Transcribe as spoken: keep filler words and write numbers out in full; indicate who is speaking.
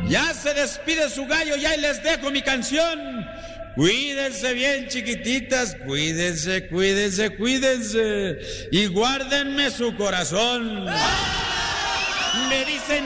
Speaker 1: Ya se despide su gallo, ya y les dejo mi canción. Cuídense bien, chiquititas, cuídense, cuídense, cuídense. Y guárdenme su corazón. Me dicen